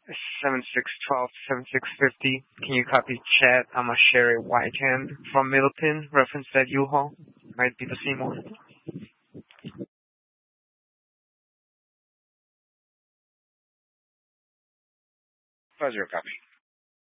7612 7650. Can you copy chat? I'm a Sherry Whitehand from Middleton. Reference that U-Haul. Might be the same one. Pleasure, copy.